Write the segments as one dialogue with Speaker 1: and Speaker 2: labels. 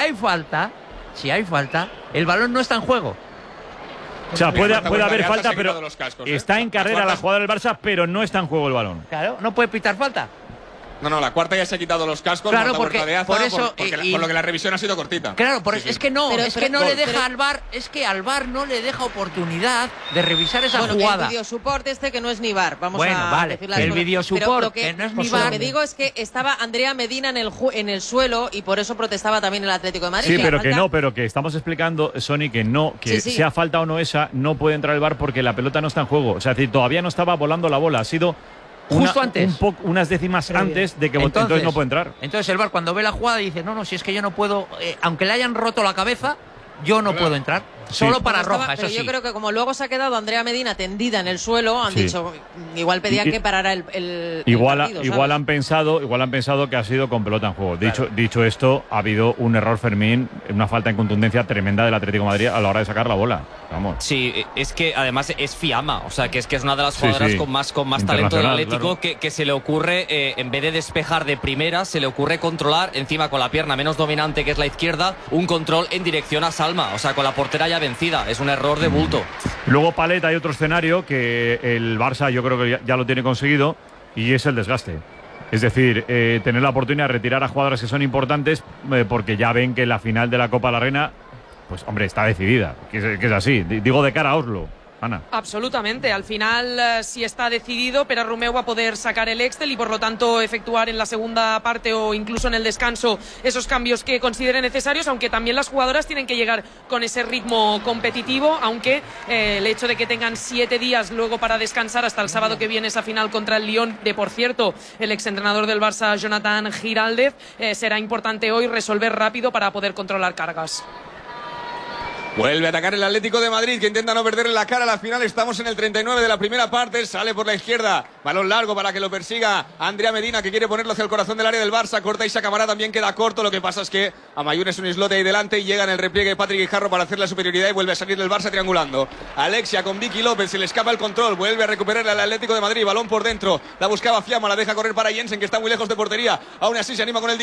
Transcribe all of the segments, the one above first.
Speaker 1: hay falta, el balón no está en juego.
Speaker 2: O sea, puede haber falta,
Speaker 3: se
Speaker 2: pero
Speaker 3: los cascos,
Speaker 2: está en carrera la jugadora del Barça, pero no está en juego el balón.
Speaker 1: Claro, no puede pitar falta.
Speaker 3: No, la cuarta ya se ha quitado los cascos.
Speaker 1: Claro,
Speaker 3: porque
Speaker 1: por eso,
Speaker 3: por lo que la revisión ha sido cortita.
Speaker 1: Claro, es que no, le deja al VAR, al VAR no le deja oportunidad de revisar esa jugada.
Speaker 4: El videosupport que no es ni VAR, vamos a decir las
Speaker 1: el
Speaker 4: cosas.
Speaker 1: videosupport que no es ni VAR.
Speaker 4: Lo que digo es que estaba Andrea Medina en el suelo y por eso protestaba también el Atlético de Madrid.
Speaker 2: Sí, pero que estamos explicando, Sony, que sea falta o no esa, no puede entrar el VAR porque la pelota no está en juego. O sea, todavía no estaba volando la bola, ha sido
Speaker 1: justo antes.
Speaker 2: Unas décimas antes de que entonces no puede entrar.
Speaker 1: Entonces el VAR cuando ve la jugada dice, no, si es que yo no puedo, aunque le hayan roto la cabeza, yo no puedo entrar. Solo para roja, eso sí.
Speaker 4: Yo creo que como luego se ha quedado Andrea Medina tendida en el suelo, han dicho, igual pedían que parara el partido,
Speaker 2: igual han pensado que ha sido con pelota en juego. Dicho esto, ha habido un error, Fermín, una falta en contundencia tremenda del Atlético de Madrid a la hora de sacar la bola. Vamos.
Speaker 5: Sí, es que además es Fiamma, o sea, que es una de las jugadoras con más talento del Atlético, claro. que se le ocurre, en vez de despejar de primera, se le ocurre controlar encima con la pierna menos dominante, que es la izquierda, un control en dirección a Salma, o sea, con la portera ya vencida. Es un error de bulto.
Speaker 2: Luego, Palet, hay otro escenario que el Barça yo creo que ya lo tiene conseguido, y es el desgaste. Es decir, tener la oportunidad de retirar a jugadores que son importantes porque ya ven que la final de la Copa de la Reina, pues hombre, está decidida, que es así. Digo de cara a Oslo. Ana.
Speaker 6: Absolutamente, al final sí está decidido, pero Romeu va a poder sacar el Excel y por lo tanto efectuar en la segunda parte o incluso en el descanso esos cambios que considere necesarios, aunque también las jugadoras tienen que llegar con ese ritmo competitivo, aunque el hecho de que tengan 7 días luego para descansar hasta el sábado que viene esa final contra el Lyon, de por cierto el exentrenador del Barça Jonathan Giraldez, será importante hoy resolver rápido para poder controlar cargas.
Speaker 3: Vuelve a atacar el Atlético de Madrid, que intenta no perderle la cara a la final. Estamos en el 39 de la primera parte. Sale por la izquierda. Balón largo para que lo persiga Andrea Medina, que quiere ponerlo hacia el corazón del área del Barça. Corta y Camará también queda corto. Lo que pasa es que Amayún es un islote ahí delante y llega en el repliegue Patrick Guijarro para hacer la superioridad y vuelve a salir del Barça triangulando. Alexia con Vicky López, se le escapa el control. Vuelve a recuperar al Atlético de Madrid. Balón por dentro. La buscaba Fiamma, la deja correr para Jensen, que está muy lejos de portería. Aún así se anima con el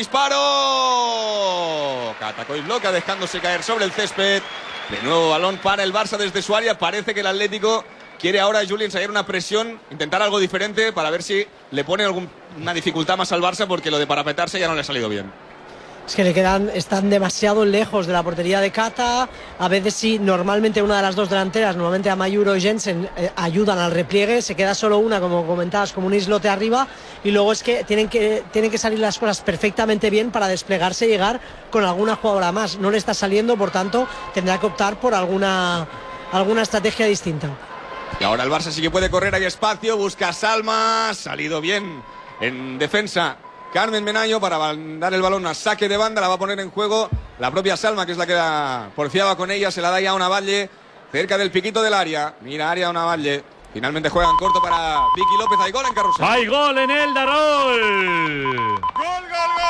Speaker 3: disparo. Catacoi bloca, dejándose caer sobre el césped. De nuevo balón para el Barça desde su área. Parece que el Atlético quiere ahora Julien ensayar una presión, intentar algo diferente para ver si le pone alguna dificultad más al Barça, porque lo de parapetarse ya no le ha salido bien.
Speaker 7: Es que están demasiado lejos de la portería de Cata. A veces sí, normalmente una de las dos delanteras, normalmente Amayur o Jensen, ayudan al repliegue. Se queda solo una, como comentabas, como un islote arriba. Y luego es que tienen que salir las cosas perfectamente bien para desplegarse y llegar con alguna jugadora más. No le está saliendo, por tanto, tendrá que optar por alguna estrategia distinta.
Speaker 3: Y ahora el Barça sí que puede correr, hay espacio, busca a Salma. Salido bien en defensa Carmen Menayo para dar el balón a saque de banda. La va a poner en juego la propia Salma, que es la que porfiaba con ella. Se la da ya a Una Valle cerca del piquito del área. Mira, área Una Valle. Finalmente juegan corto para Vicky López. Hay gol en Carrusel.
Speaker 2: ¡Hay gol en el Darol!
Speaker 8: ¡Gol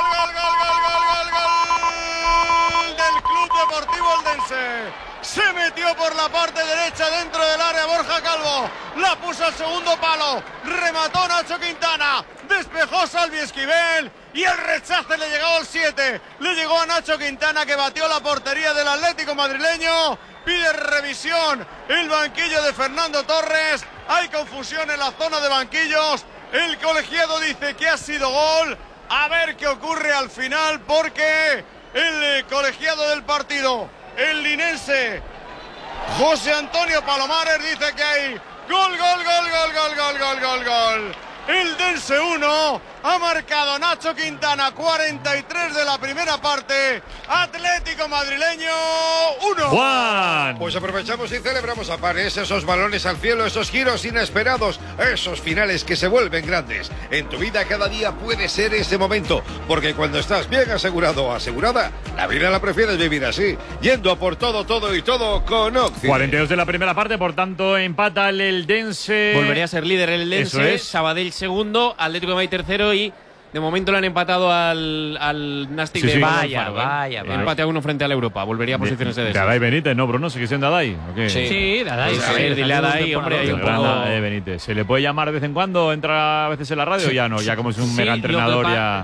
Speaker 8: del Club Deportivo Eldense! Se metió por la parte derecha dentro del área Borja Calvo. La puso al segundo palo. Remató Nacho Quintana. Despejó Salvi Esquivel. Y el rechace le llegó al 7. Le llegó a Nacho Quintana, que batió la portería del Atlético madrileño. Pide revisión el banquillo de Fernando Torres. Hay confusión en la zona de banquillos. El colegiado dice que ha sido gol. A ver qué ocurre al final, porque el colegiado del partido, el linense José Antonio Palomares, dice que hay gol. El Dense 1, ha marcado Nacho Quintana, 43 de la primera parte. Atlético madrileño 1.
Speaker 2: Juan.
Speaker 9: Pues aprovechamos y celebramos a pares esos balones al cielo, esos giros inesperados, esos finales que se vuelven grandes. En tu vida cada día puede ser ese momento, porque cuando estás bien asegurado o asegurada, la vida la prefieres vivir así, yendo a por todo con Oxy.
Speaker 2: 42 de la primera parte, por tanto empata el Eldense.
Speaker 10: Volvería a ser líder el Eldense.
Speaker 2: Eso es.
Speaker 10: Sabadell segundo, Atlético de Madrid tercero, y de momento le han empatado al Nastic de
Speaker 1: Vaya.
Speaker 10: Empate a 1 frente al Europa. Volvería a posiciones de
Speaker 2: Dadai Benítez, ¿no, Bruno? ¿Sigue siendo Dadai? ¿O
Speaker 10: Sí, Dadai.
Speaker 1: Pues
Speaker 10: a ver, dile a Dadai, hombre. Hay un poco...
Speaker 2: Benítez. ¿Se le puede llamar de vez en cuando? ¿Entra a veces en la radio? Ya no, ya como es un mega entrenador ya...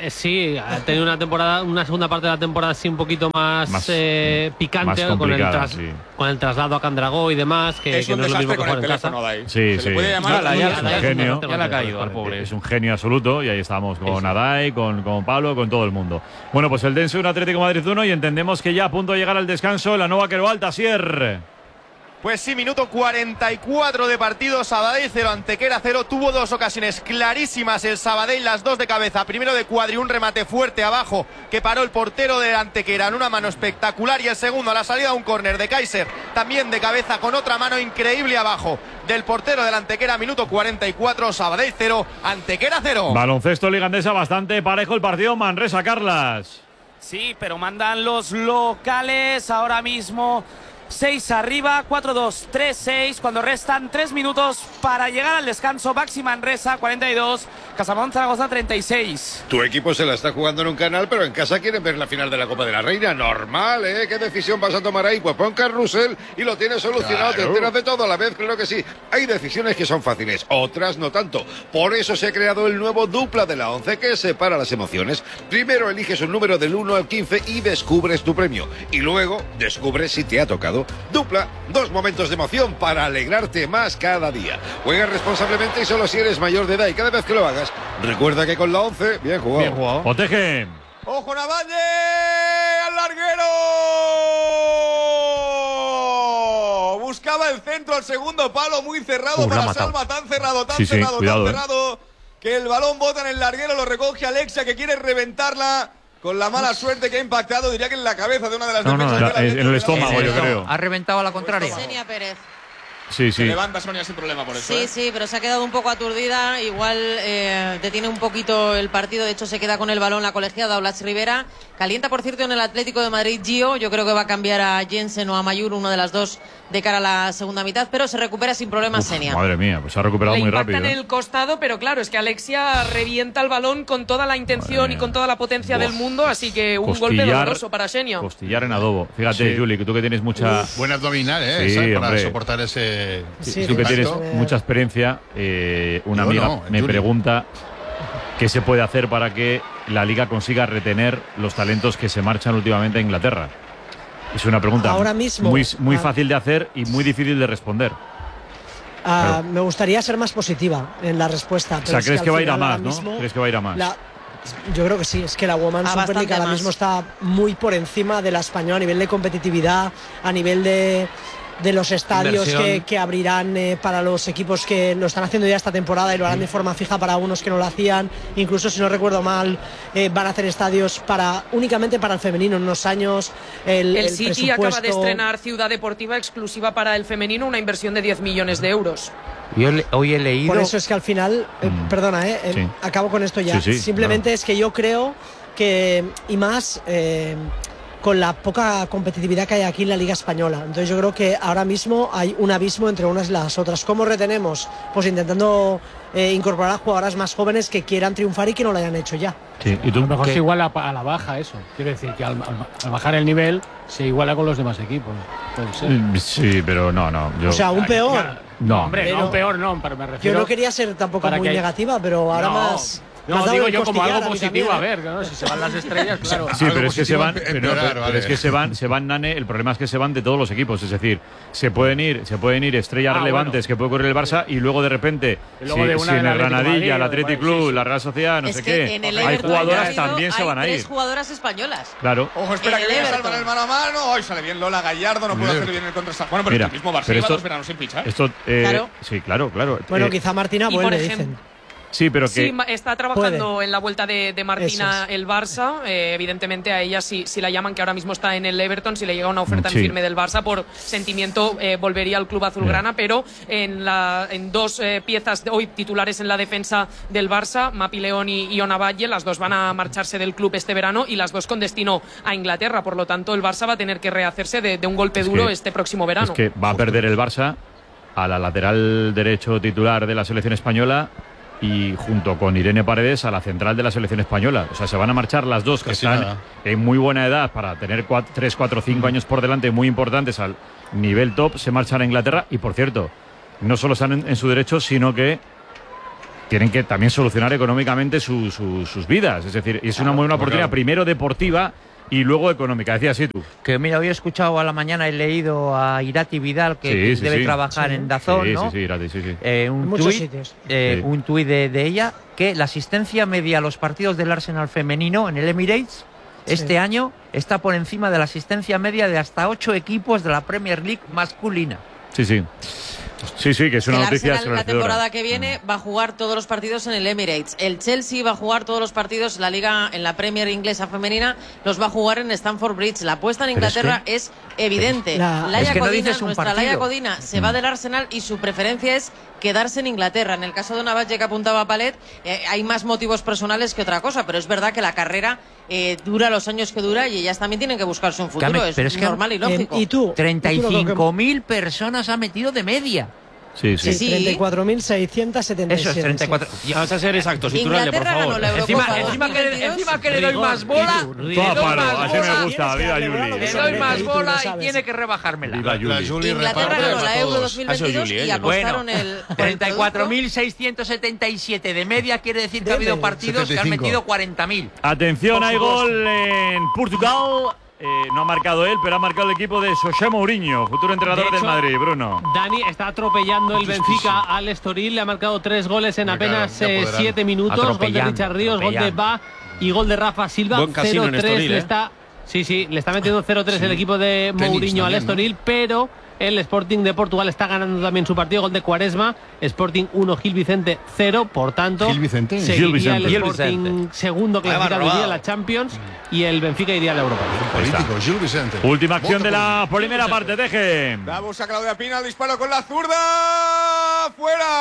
Speaker 11: Sí, ha tenido una segunda parte de la temporada así un poquito más picante,
Speaker 2: más
Speaker 11: con el traslado a Candragó y demás, que no es lo mismo que jugar en casa.
Speaker 2: Sí.
Speaker 3: Se le puede llamar
Speaker 2: genio.
Speaker 10: Ya le ha caído al pobre.
Speaker 2: Es un genio absoluto y ahí estamos con Adai, con Pablo, con todo el mundo. Bueno, pues el Dense 1, Atlético Madrid 1 y entendemos que ya a punto de llegar al descanso la Nova Quero Alta, Asier.
Speaker 12: Pues sí, minuto 44 de partido, Sabadell 0, Antequera 0. Tuvo dos ocasiones clarísimas el Sabadell, las dos de cabeza. Primero de Cuadri, un remate fuerte abajo que paró el portero de Antequera en una mano espectacular. Y el segundo a la salida, un córner de Kaiser, también de cabeza con otra mano increíble abajo del portero del Antequera. Minuto 44, Sabadell 0, Antequera 0.
Speaker 2: Baloncesto Liga Endesa, bastante parejo el partido. Manresa, Carlas.
Speaker 13: Sí, pero mandan los locales ahora mismo. 6 arriba, 4-2, 3-6, cuando restan 3 minutos para llegar al descanso. Baxi Manresa 42, Casamón Zaragoza 36.
Speaker 9: Tu equipo se la está jugando en un canal, pero en casa quieren ver la final de la Copa de la Reina. Normal, ¿eh? ¿Qué decisión vas a tomar ahí? Pues pon carrusel y lo tienes solucionado. Claro. Te enteras de todo a la vez, claro que sí. Hay decisiones que son fáciles, otras no tanto. Por eso se ha creado el nuevo Dupla de la 11 que separa las emociones. Primero eliges un número del 1 al 15 y descubres tu premio. Y luego descubres si te ha tocado. Dupla, 2 momentos de emoción para alegrarte más cada día. Juega responsablemente y solo si eres mayor de edad. Y cada vez que lo hagas, recuerda que con la 11, bien jugado.
Speaker 2: Bien jugado. Protege.
Speaker 3: ¡Ojo Navalle! ¡Al larguero! Buscaba el centro al segundo palo, muy cerrado para Salma. Tan cerrado, cerrado, que el balón bota en el larguero, lo recoge Alexia, que quiere reventarla. Con la mala suerte que ha impactado, diría que en la cabeza de una de las defensas.
Speaker 2: En el estómago, yo creo.
Speaker 1: Ha reventado a la contraria.
Speaker 4: Senia Pérez.
Speaker 2: Sí.
Speaker 3: Se levanta Sonia sin problema por eso.
Speaker 4: Sí, pero se ha quedado un poco aturdida. Igual detiene un poquito el partido. De hecho, se queda con el balón la colegiada Blas Rivera. Calienta, por cierto, en el Atlético de Madrid Gio. Yo creo que va a cambiar a Jensen o a Mayur, una de las dos, de cara a la segunda mitad. Pero se recupera sin problemas Senia.
Speaker 2: Madre mía, pues se ha recuperado muy rápido.
Speaker 6: Le impacta en el costado, pero claro, es que Alexia revienta el balón con toda la intención y con toda la potencia del mundo. Así que un golpe doloroso para Senia.
Speaker 2: Costillar en adobo. Fíjate, Juli, que tú que tienes mucha...
Speaker 14: Buen abdominal, para soportar ese...
Speaker 2: Tú que tienes mucha experiencia, una amiga me pregunta qué se puede hacer para que la Liga consiga retener los talentos que se marchan últimamente a Inglaterra. Es una pregunta
Speaker 7: ahora mismo,
Speaker 2: muy fácil de hacer y muy difícil de responder.
Speaker 7: Claro. Me gustaría ser más positiva en la respuesta.
Speaker 2: O sea, ¿crees que va a ir a más, no? ¿Crees que va a ir a más?
Speaker 7: Yo creo que sí, es que la Women's Super League ahora mismo está muy por encima de la española a nivel de competitividad, a nivel de los estadios que abrirán para los equipos que lo están haciendo ya esta temporada y lo harán de forma fija para unos que no lo hacían. Incluso, si no recuerdo mal, van a hacer estadios únicamente para el femenino en unos años.
Speaker 6: El City acaba de estrenar Ciudad Deportiva exclusiva para el femenino, una inversión de 10 millones de euros.
Speaker 1: Hoy he leído...
Speaker 7: Por eso es que al final, perdona, acabo con esto ya. Simplemente es que yo creo que, y más... con la poca competitividad que hay aquí en la Liga Española. Entonces yo creo que ahora mismo hay un abismo entre unas y las otras. ¿Cómo retenemos? Pues intentando incorporar a jugadoras más jóvenes que quieran triunfar y que no lo hayan hecho ya.
Speaker 11: Sí. ¿Y tú? A lo mejor es igual a la baja eso. Quiero decir que al bajar el nivel se iguala con los demás equipos. Puede ser.
Speaker 2: Sí, pero no.
Speaker 7: O sea, aún peor.
Speaker 2: No,
Speaker 11: hombre, no, peor no, pero me refiero...
Speaker 7: Yo no quería ser tampoco muy negativa, pero ahora más...
Speaker 11: No, digo yo como algo positivo, a ver, ¿no? Si se van las estrellas, claro.
Speaker 2: Sí, pero es que se van, es que se van, Nane, el problema es que se van de todos los equipos, es decir, se pueden ir estrellas relevantes que puede ocurrir el Barça y luego de repente, si en el Granadilla, el Athletic Club, la Real Sociedad, no sé qué, hay jugadoras también se van a ir. Hay
Speaker 4: 3 jugadoras españolas.
Speaker 2: Claro.
Speaker 3: Ojo, espera que viene Salva en el mano a mano. Hoy sale bien Lola Gallardo, no puede hacer bien el contraste. Bueno, pero el mismo Barça lleva 2 veranos sin fichar.
Speaker 2: Claro. Sí, claro.
Speaker 7: Bueno, quizá Martina vuelve, dicen.
Speaker 2: Sí, pero que...
Speaker 6: Sí, está trabajando en la vuelta de Martina el Barça. Evidentemente a ella si la llaman, que ahora mismo está en el Everton, si le llega una oferta en firme del Barça, por sentimiento volvería al club azulgrana, pero en 2 piezas hoy titulares en la defensa del Barça, Mapi León y Ona Valle, las 2 van a marcharse del club este verano y las 2 con destino a Inglaterra. Por lo tanto, el Barça va a tener que rehacerse de un golpe duro este próximo verano.
Speaker 2: Es que va a perder el Barça a la lateral derecho titular de la selección española y junto con Irene Paredes a la central de la selección española. O sea, se van a marchar las 2 que están en muy buena edad para tener 3, 4, 5 años por delante muy importantes al nivel top. Se marchan a Inglaterra y, por cierto, no solo están en su derecho, sino que tienen que también solucionar económicamente sus vidas. Es decir, es una buena oportunidad, primero deportiva y luego económica. Decías así tú.
Speaker 1: Que mira, hoy he escuchado a la mañana, he leído a Irati Vidal, que debe trabajar en DAZN, ¿no?
Speaker 2: Sí, Irati, sí.
Speaker 1: Un tuit de ella, que la asistencia media a los partidos del Arsenal femenino en el Emirates este año está por encima de la asistencia media de hasta 8 equipos de la Premier League masculina.
Speaker 2: Sí, que es una noticia.
Speaker 4: Arsenal, la temporada que viene va a jugar todos los partidos en el Emirates. El Chelsea va a jugar todos los partidos, la liga en la Premier inglesa femenina los va a jugar en Stamford Bridge. La apuesta en Inglaterra es evidente. Laia Codina se va del Arsenal y su preferencia es quedarse en Inglaterra. En el caso de Navaje, que apuntaba Palet, hay más motivos personales que otra cosa, pero es verdad que la carrera dura los años que dura y ellas también tienen que buscarse un futuro. Es normal y lógico.
Speaker 7: ¿Y tú?
Speaker 1: 35.000 personas ha metido de media.
Speaker 7: Sí. 34.677.
Speaker 1: Eso es 34.
Speaker 10: Vamos a ser exactos, Iturralde, por favor.
Speaker 1: Encima que le doy más bola.
Speaker 2: Así me gusta, viva Juli.
Speaker 1: Le doy más bola y tiene que rebajármela.
Speaker 14: Viva Juli.
Speaker 4: Inglaterra ganó la Euro 2022 y apostaron el
Speaker 1: 34.677 de media, quiere decir que ha habido partidos que han metido 40.000.
Speaker 2: Atención, hay gol en Portugal. No ha marcado él, pero ha marcado el equipo de José Mourinho, futuro entrenador del Madrid, Bruno.
Speaker 10: Dani está atropellando el Benfica al Estoril, le ha marcado 3 goles en apenas 7 minutos. Gol de Richard Ríos, gol de Ba y gol de Rafa Silva. 0-3 le está metiendo 0-3 el equipo de Mourinho al Estoril, pero el Sporting de Portugal está ganando también su partido. Gol de Quaresma, Sporting 1, Gil Vicente 0. Por tanto, seguiría el Sporting segundo clasificado, iría a la Champions y el Benfica iría a la Europa.
Speaker 14: Político, Gil Vicente.
Speaker 2: Última acción de la primera parte, deje.
Speaker 3: La busca Claudia Pina, el disparo con la zurda.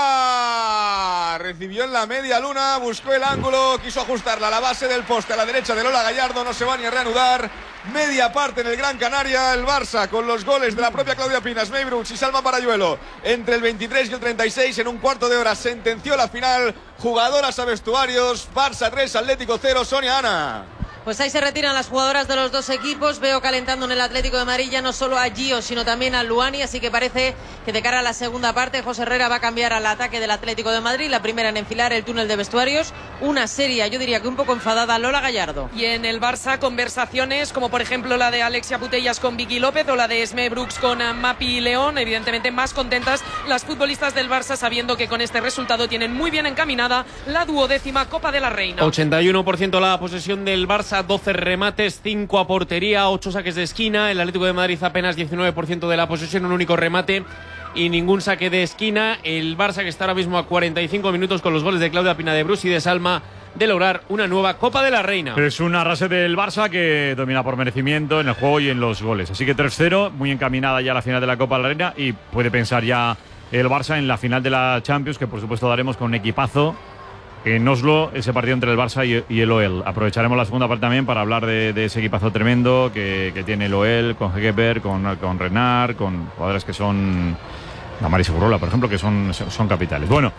Speaker 3: ¡Fuera! Recibió en la media luna, buscó el ángulo, quiso ajustarla a la base del poste a la derecha de Lola Gallardo. No se va ni a reanudar. Media parte en el Gran Canaria, el Barça con los goles de la propia Claudia Pina, May Brooks y Salma Parayuelo entre el 23 y el 36. En un cuarto de hora sentenció la final. Jugadoras a vestuarios, Barça 3, Atlético 0. Sonia, Ana.
Speaker 4: Pues ahí se retiran las jugadoras de los dos equipos. Veo calentando en el Atlético de Madrid ya no solo a Gio, sino también a Luani. Así que parece que de cara a la segunda parte, José Herrera va a cambiar al ataque del Atlético de Madrid. La primera en enfilar el túnel de vestuarios. Una seria, yo diría que un poco enfadada, Lola Gallardo.
Speaker 6: Y en el Barça, conversaciones como por ejemplo la de Alexia Putellas con Vicky López o la de Esme Brooks con Mapi León. Evidentemente más contentas las futbolistas del Barça, sabiendo que con este resultado tienen muy bien encaminada la 12ª Copa de la Reina.
Speaker 10: 81% la posesión del Barça, 12 remates, 5 a portería, 8 saques de esquina. El Atlético de Madrid apenas 19% de la posesión, un único remate y ningún saque de esquina. El Barça, que está ahora mismo a 45 minutos con los goles de Claudia Pina, de Bruce y de Salma, de lograr una nueva Copa de la Reina.
Speaker 2: Es un arrase del Barça que domina por merecimiento en el juego y en los goles. Así que 3-0, muy encaminada ya a la final de la Copa de la Reina, y puede pensar ya el Barça en la final de la Champions, que por supuesto daremos con un equipazo en Oslo, ese partido entre el Barça y el OEL. Aprovecharemos la segunda parte también para hablar de ese equipazo tremendo que tiene el OEL, con Hegeberg, con Renard, con jugadores que son la Mari Segurola, por ejemplo, que son capitales. Bueno,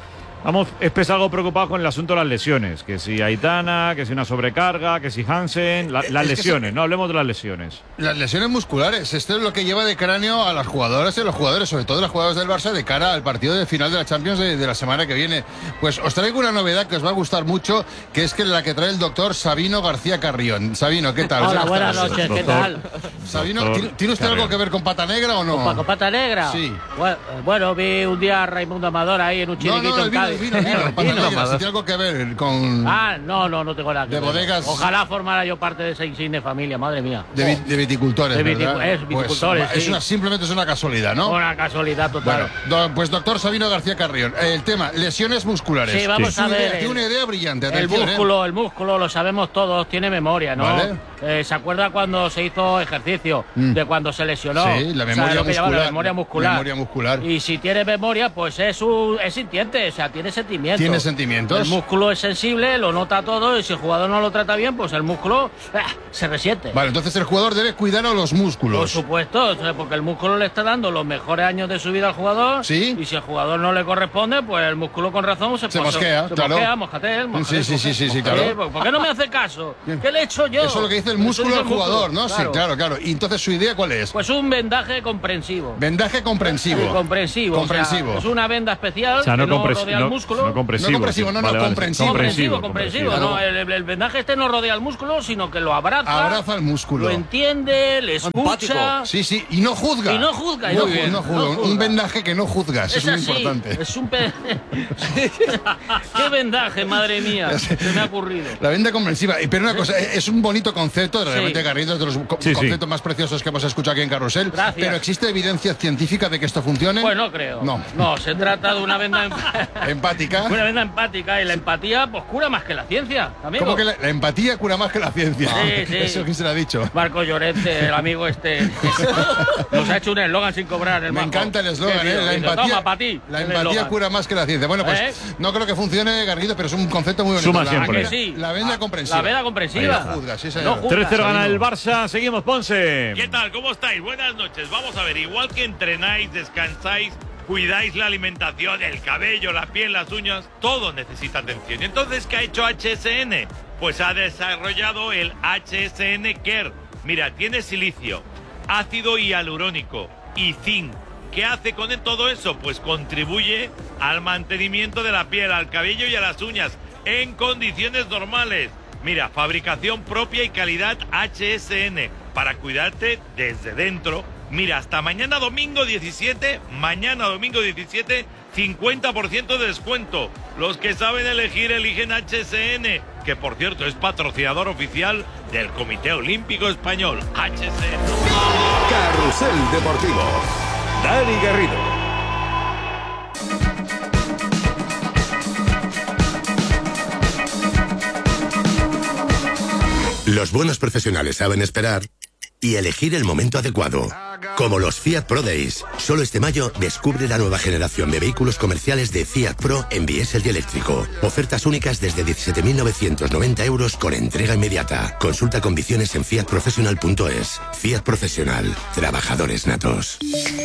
Speaker 2: es algo preocupado con el asunto de las lesiones, que si Aitana, que si una sobrecarga, que si Hansen, las lesiones, no hablemos de las lesiones.
Speaker 14: Las lesiones musculares, esto es lo que lleva de cráneo a las jugadoras y a los jugadores, sobre todo las jugadoras del Barça, de cara al partido de final de la Champions de la semana que viene. Pues os traigo una novedad que os va a gustar mucho, que es la que trae el doctor Sabino García Carrión. Sabino, ¿qué tal?
Speaker 11: Hola, buenas noches, ¿qué tal?
Speaker 14: Sabino, ¿tiene usted algo que ver con Pata Negra o no?
Speaker 11: ¿Con Pata Negra?
Speaker 14: Sí.
Speaker 11: Bueno, vi un día a Raimundo Amador ahí en un chiriquito en Cádiz.
Speaker 14: Vino, si tiene algo que ver con...
Speaker 11: No tengo nada que ver.
Speaker 14: Bodegas...
Speaker 11: Ojalá formara yo parte de esa insigne familia, madre mía.
Speaker 14: De viticultores,
Speaker 11: viticultores,
Speaker 14: pues,
Speaker 11: sí.
Speaker 14: Simplemente es una casualidad, ¿no?
Speaker 11: Una casualidad total.
Speaker 14: Bueno, pues doctor Sabino García Carrión, el tema, lesiones musculares.
Speaker 11: Sí, vamos a ver.
Speaker 14: Tiene una idea brillante,
Speaker 11: atención, el músculo, lo sabemos todos, tiene memoria, ¿no? Vale. ¿Se acuerda cuando se hizo ejercicio? De cuando se lesionó.
Speaker 14: Sí, la memoria muscular.
Speaker 11: La memoria muscular. Y si tiene memoria, pues es sintiente, o sea, tiene sentimientos.
Speaker 14: ¿Tiene sentimientos?
Speaker 11: El músculo es sensible, lo nota todo, y si el jugador no lo trata bien, pues el músculo se resiente.
Speaker 14: Vale, entonces el jugador debe cuidar a los músculos.
Speaker 11: Por supuesto, porque el músculo le está dando los mejores años de su vida al jugador.
Speaker 14: Sí.
Speaker 11: Y si el jugador no le corresponde, pues el músculo con razón se
Speaker 14: mosquea, claro.
Speaker 11: Mosquea,
Speaker 14: Sí, claro.
Speaker 11: ¿Por qué no me hace caso? ¿Qué le he hecho yo?
Speaker 14: Eso es lo que dice el músculo al jugador, ¿no?
Speaker 11: Claro.
Speaker 14: Sí, claro. ¿Y entonces su idea cuál es?
Speaker 11: Pues un vendaje comprensivo.
Speaker 14: Vendaje comprensivo.
Speaker 11: Sí, comprensivo. O sea, es una venda especial.
Speaker 2: O sea, no
Speaker 10: músculo.
Speaker 2: No compresivo.
Speaker 14: No compresivo,
Speaker 2: vale,
Speaker 10: comprensivo. No, el vendaje no rodea el músculo, sino que lo abraza.
Speaker 14: Abraza el músculo.
Speaker 10: Lo entiende, le escucha.
Speaker 14: Sí, y no juzga.
Speaker 10: No juzga.
Speaker 14: Un vendaje que no juzgas, es muy importante.
Speaker 10: Es un ¿Qué vendaje, madre mía? Se me ha ocurrido.
Speaker 14: La venda comprensiva. Pero una cosa, es un bonito concepto, realmente, Garrido, es de los conceptos más preciosos que hemos escuchado aquí en Carrusel.
Speaker 10: Gracias.
Speaker 14: Pero ¿existe evidencia científica de que esto funcione?
Speaker 10: Pues no creo.
Speaker 14: No,
Speaker 10: se trata de una venda
Speaker 14: empática.
Speaker 10: Una venda empática, y la empatía pues cura más que la ciencia, amigo.
Speaker 14: ¿Cómo que la empatía cura más que la ciencia?
Speaker 10: Sí.
Speaker 14: Eso que se lo ha dicho.
Speaker 10: Marco Llorente, el amigo nos ha hecho un eslogan sin cobrar.
Speaker 14: Me encanta el eslogan, la empatía.
Speaker 10: Toma, para ti.
Speaker 14: La empatía cura más que la ciencia. Bueno, pues no creo que funcione, Garrido, pero es un concepto muy bonito.
Speaker 2: Suma siempre.
Speaker 14: La venda comprensiva.
Speaker 10: La venda comprensiva.
Speaker 14: No juzga, sí, señor.
Speaker 2: 3-0 gana el Barça. Seguimos, Ponce.
Speaker 15: ¿Qué tal? ¿Cómo estáis? Buenas noches. Vamos a ver, igual que entrenáis, descansáis, cuidáis la alimentación, el cabello, la piel, las uñas, todo necesita atención. Entonces, ¿qué ha hecho HSN? Pues ha desarrollado el HSN Care. Mira, tiene silicio, ácido hialurónico y zinc. ¿Qué hace con todo eso? Pues contribuye al mantenimiento de la piel, al cabello y a las uñas en condiciones normales. Mira, fabricación propia y calidad HSN para cuidarte desde dentro. Mira, hasta mañana domingo 17, 50% de descuento. Los que saben elegir, eligen HSN, que por cierto es patrocinador oficial del Comité Olímpico Español. HSN.
Speaker 16: Carrusel Deportivo. Dani Garrido. Los buenos profesionales saben esperar y elegir el momento adecuado. Como los Fiat Pro Days. Solo este mayo descubre la nueva generación de vehículos comerciales de Fiat Pro en diésel y eléctrico. Ofertas únicas desde 17.990 euros con entrega inmediata. Consulta condiciones en fiatprofessional.es. Fiat Profesional. Trabajadores natos.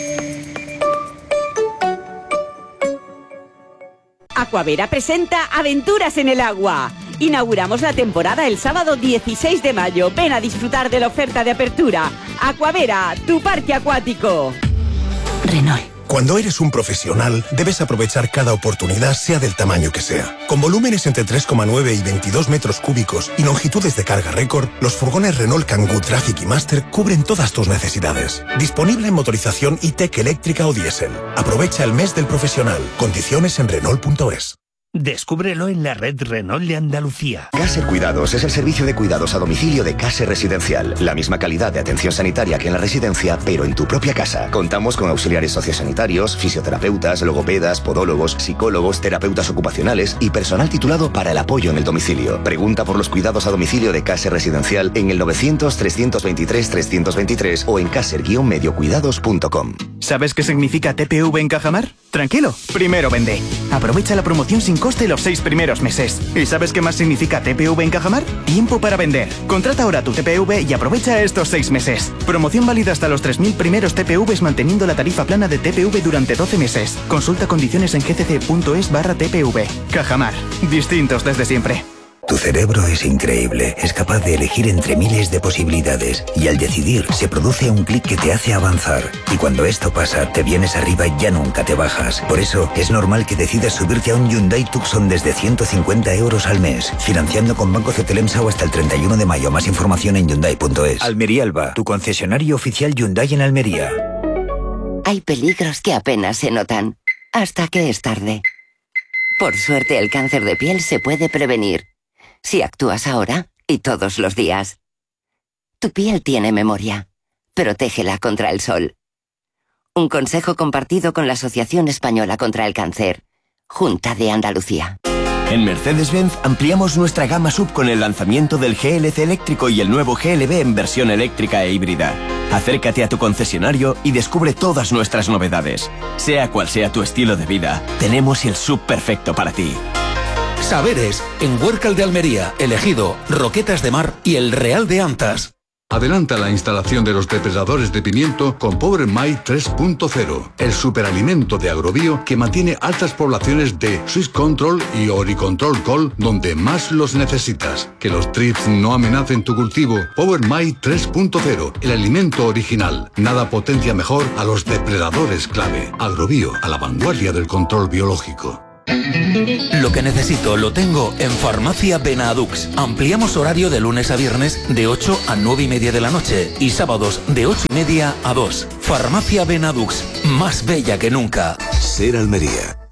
Speaker 17: Aquavera presenta Aventuras en el Agua. Inauguramos la temporada el sábado 16 de mayo. Ven a disfrutar de la oferta de apertura. Aquavera, tu parque acuático.
Speaker 18: Renault. Cuando eres un profesional, debes aprovechar cada oportunidad, sea del tamaño que sea. Con volúmenes entre 3,9 y 22 metros cúbicos y longitudes de carga récord, los furgones Renault Kangoo Traffic y Master cubren todas tus necesidades. Disponible en motorización e-tech eléctrica o diésel. Aprovecha el mes del profesional. Condiciones en Renault.es.
Speaker 19: Descúbrelo en la red Renault de Andalucía.
Speaker 20: Caser Cuidados es el servicio de cuidados a domicilio de Caser Residencial. La misma calidad de atención sanitaria que en la residencia, pero en tu propia casa. Contamos con auxiliares sociosanitarios, fisioterapeutas, logopedas, podólogos, psicólogos, terapeutas ocupacionales y personal titulado para el apoyo en el domicilio. Pregunta por los cuidados a domicilio de Caser Residencial en el 900-323-323 o en caser-mediocuidados.com.
Speaker 21: ¿Sabes qué significa TPV en Cajamar? Tranquilo, primero vende. Aprovecha la promoción sin coste los 6 primeros meses. ¿Y sabes qué más significa TPV en Cajamar? Tiempo para vender. Contrata ahora tu TPV y aprovecha estos 6 meses. Promoción válida hasta los 3.000 primeros TPVs manteniendo la tarifa plana de TPV durante 12 meses. Consulta condiciones en gcc.es/TPV. Cajamar. Distintos desde siempre.
Speaker 22: Tu cerebro es increíble, es capaz de elegir entre miles de posibilidades y al decidir se produce un clic que te hace avanzar. Y cuando esto pasa, te vienes arriba y ya nunca te bajas. Por eso es normal que decidas subirte a un Hyundai Tucson desde 150 euros al mes, financiando con Banco Cetelemsa o hasta el 31 de mayo. Más información en Hyundai.es. Almería Alba, tu concesionario oficial Hyundai en Almería.
Speaker 23: Hay peligros que apenas se notan, hasta que es tarde. Por suerte, el cáncer de piel se puede prevenir. Si actúas ahora y todos los días. Tu piel tiene memoria. Protégela contra el sol. Un consejo compartido con la Asociación Española contra el Cáncer. Junta de Andalucía.
Speaker 24: En Mercedes-Benz ampliamos nuestra gama SUV con el lanzamiento del GLC eléctrico y el nuevo GLB en versión eléctrica e híbrida. Acércate a tu concesionario y descubre todas nuestras novedades. Sea cual sea tu estilo de vida, tenemos el SUV perfecto para ti.
Speaker 25: Saberes, en Huércal de Almería, Elegido, Roquetas de Mar y El Real de Antas.
Speaker 26: Adelanta la instalación de los depredadores de pimiento con Power My 3.0, el superalimento de Agrobio que mantiene altas poblaciones de Swiss Control y Oricontrol Col donde más los necesitas. Que los trips no amenacen tu cultivo. Power My 3.0, el alimento original. Nada potencia mejor a los depredadores clave. Agrobio, a la vanguardia del control biológico.
Speaker 25: Lo que necesito lo tengo en Farmacia Benadux. Ampliamos horario de lunes a viernes de 8 a 9 y media de la noche y sábados de 8 y media a 2. Farmacia Benadux, más bella que nunca.
Speaker 16: Ser Almería.